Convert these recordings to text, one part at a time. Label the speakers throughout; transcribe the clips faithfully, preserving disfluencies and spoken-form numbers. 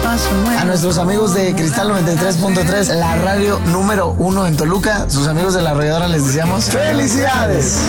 Speaker 1: A nuestros amigos de Cristal noventa y tres punto tres, la radio número uno en Toluca, sus amigos de la arrolladora les deseamos ¡felicidades!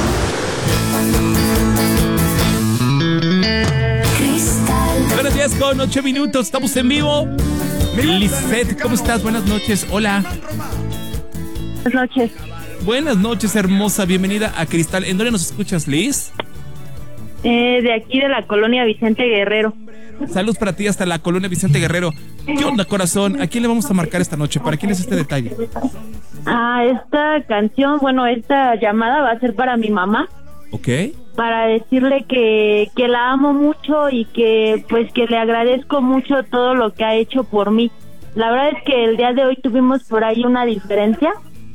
Speaker 2: Buenos días con ocho minutos, estamos en vivo. Lisette, ¿cómo estás? Buenas noches, hola.
Speaker 3: Buenas noches.
Speaker 2: Buenas noches, hermosa, bienvenida a Cristal. ¿En dónde nos escuchas, Liz?
Speaker 3: Eh, de aquí de la colonia Vicente Guerrero.
Speaker 2: Saludos para ti hasta la colonia Vicente Guerrero. ¿Qué onda, corazón? ¿A quién le vamos a marcar esta noche? ¿Para quién es este detalle?
Speaker 3: Ah, esta canción, bueno, esta llamada va a ser para mi mamá.
Speaker 2: Ok.
Speaker 3: Para decirle que, que la amo mucho y que pues que le agradezco mucho todo lo que ha hecho por mí. La verdad es que el día de hoy tuvimos por ahí una diferencia.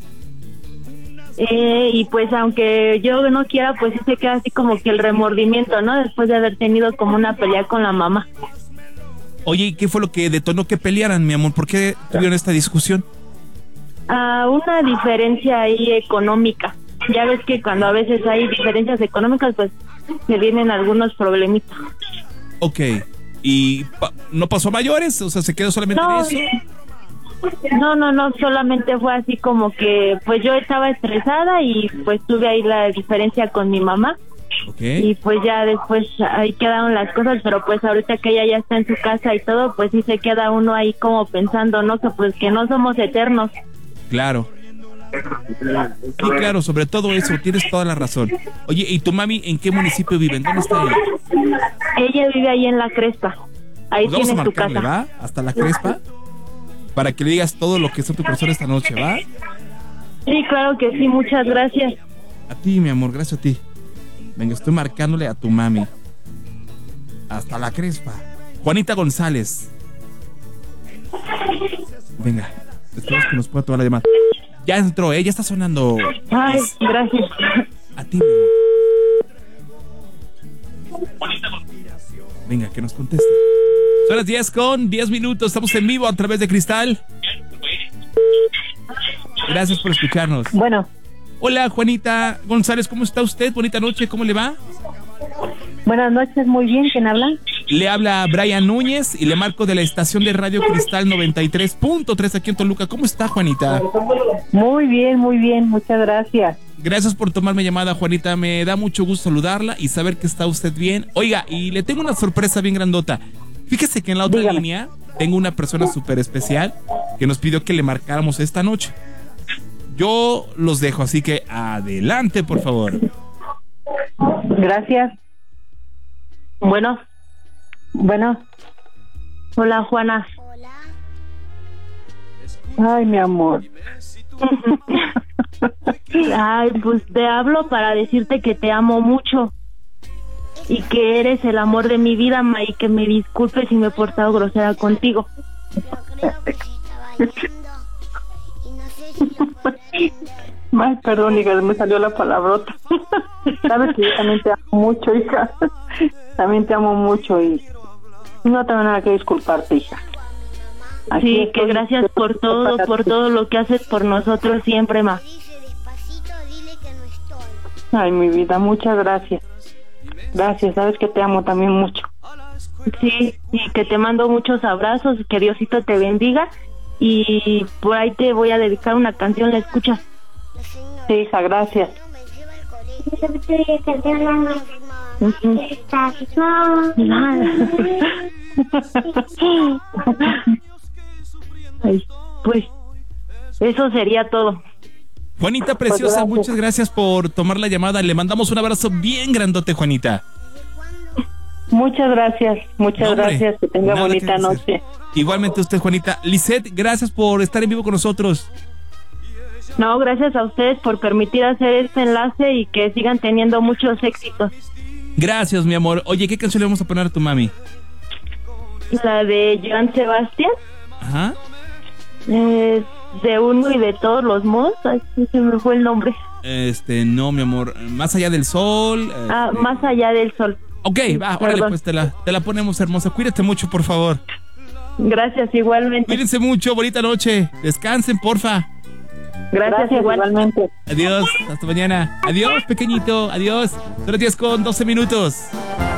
Speaker 3: Eh, y pues aunque yo no quiera, pues sí se queda así como que el remordimiento, ¿no? Después de haber tenido como una pelea con la mamá.
Speaker 2: Oye, ¿y qué fue lo que detonó que pelearan, mi amor? ¿Por qué tuvieron esta discusión?
Speaker 3: Ah, una diferencia ahí económica. Ya ves que cuando a veces hay diferencias económicas, pues se vienen algunos problemitas.
Speaker 2: Ok. ¿Y pa- no pasó a mayores? O sea, ¿se quedó solamente
Speaker 3: No,
Speaker 2: en eso?
Speaker 3: No, no, no, solamente fue así como que pues yo estaba estresada y pues tuve ahí la diferencia con mi mamá.
Speaker 2: Okay.
Speaker 3: Y pues ya después ahí quedaron las cosas, pero pues ahorita que ella ya está en su casa y todo, pues sí se queda uno ahí como pensando, ¿no? Que pues que no somos eternos.
Speaker 2: Claro. Sí, claro, sobre todo eso, tienes toda la razón. Oye, ¿y tu mami en qué municipio vive? ¿Dónde está ella?
Speaker 3: Ella vive ahí en La Crespa. Ahí
Speaker 2: Pues vamos a
Speaker 3: tiene su
Speaker 2: marcarle,
Speaker 3: casa.
Speaker 2: ¿va? Hasta La Crespa, para que le digas todo lo que es tu persona esta noche, ¿va?
Speaker 3: Sí, claro que sí, muchas gracias.
Speaker 2: A ti, mi amor, gracias a ti. Venga, estoy marcándole a tu mami. Hasta La Crespa. Juanita González. Venga, esperamos que nos pueda tomar la llamada. Ya entró, ¿eh? Ya está sonando.
Speaker 3: Ay, gracias.
Speaker 2: A ti, mi amor. Venga, que nos conteste. Son las diez con diez minutos. Estamos en vivo a través de Cristal. Gracias por escucharnos.
Speaker 3: Bueno.
Speaker 2: Hola, Juanita González, ¿cómo está usted? Bonita noche, ¿cómo le va?
Speaker 3: Buenas noches, muy bien, ¿quién habla?
Speaker 2: Le habla Brian Núñez y le marco de la estación de Radio Cristal noventa y tres punto tres aquí en Toluca. ¿Cómo está, Juanita?
Speaker 3: Muy bien, muy bien, muchas gracias.
Speaker 2: Gracias por tomarme llamada, Juanita. Me da mucho gusto saludarla y saber que está usted bien. Oiga, y le tengo una sorpresa bien grandota. Fíjese que en la otra
Speaker 3: Dígame.
Speaker 2: línea tengo una persona súper especial que nos pidió que le marcáramos esta noche. Yo los dejo, así que adelante, por favor.
Speaker 3: Gracias. Bueno. Bueno. Hola, Juana. Ay, mi amor. Ay, pues te hablo para decirte que te amo mucho y que eres el amor de mi vida, ma, y que me disculpes si me he portado grosera contigo.
Speaker 4: Ay, perdón, hija, me salió la palabrota. Sabes que yo también te amo mucho, hija. También te amo mucho y no tengo nada que disculparte, hija. Aquí
Speaker 3: Sí,
Speaker 4: estoy.
Speaker 3: que gracias por todo, por todo lo que haces por nosotros siempre, ma.
Speaker 4: Ay, mi vida, muchas gracias. Gracias, sabes que te amo también mucho.
Speaker 3: Sí, y que te mando muchos abrazos, que Diosito te bendiga. Y por ahí te voy a dedicar una canción, ¿la escuchas?
Speaker 4: Sí, hija, gracias.
Speaker 3: Ay, pues eso sería todo.
Speaker 2: Juanita preciosa,
Speaker 4: Pues gracias.
Speaker 2: muchas gracias por tomar la llamada. Le mandamos un abrazo bien grandote, Juanita.
Speaker 4: Muchas gracias, muchas
Speaker 2: No, hombre,
Speaker 4: gracias. Que tenga
Speaker 2: nada
Speaker 4: bonita
Speaker 2: que agradecer.
Speaker 4: noche.
Speaker 2: Igualmente usted, Juanita. Lisette, gracias por estar en vivo con nosotros.
Speaker 3: No, gracias a ustedes por permitir hacer este enlace y que sigan teniendo muchos éxitos.
Speaker 2: Gracias, mi amor. Oye, ¿qué canción le vamos a poner a tu mami?
Speaker 3: La de Joan Sebastián,
Speaker 2: Ajá.
Speaker 3: eh, de uno y de todos los mods. Ay, sí, se me fue el nombre.
Speaker 2: Este, no, mi amor. Más allá del sol.
Speaker 3: Ah,
Speaker 2: este-
Speaker 3: Más allá del sol.
Speaker 2: Ok, va, órale,
Speaker 3: Perdón.
Speaker 2: pues te la, te la ponemos, hermosa. Cuídate mucho, por favor.
Speaker 3: Gracias, igualmente.
Speaker 2: Cuídense mucho, bonita noche. Descansen, porfa.
Speaker 3: Gracias,
Speaker 4: Gracias,
Speaker 3: igual.
Speaker 4: igualmente.
Speaker 2: Adiós, hasta mañana. Adiós, pequeñito, adiós. Son las diez con doce minutos.